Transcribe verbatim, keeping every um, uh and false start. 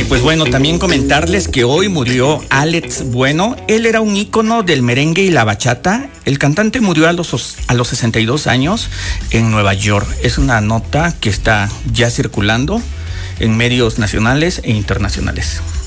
pues bueno, también comentarles que hoy murió Alex Bueno. Él era un ícono del merengue y la bachata. El cantante murió a los, a los sesenta y dos años en Nueva York. Es una nota que está ya circulando en medios nacionales e internacionales.